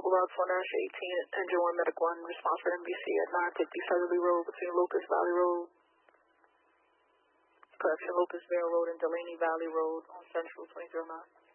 Route 4-18, Engine 1, Medic 1, response for NBC at 950 Featherly Road between Locust Valley Road, Locust Vale Road and Delaney Valley Road on Central 2309.